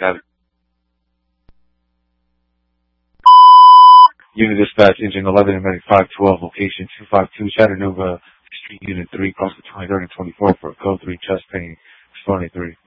Got it. Unit dispatch, engine 11 and medic 512, location 252 Chattanooga Street, Unit 3, cross the 23rd and 24 for a code 3 chest pain, 23.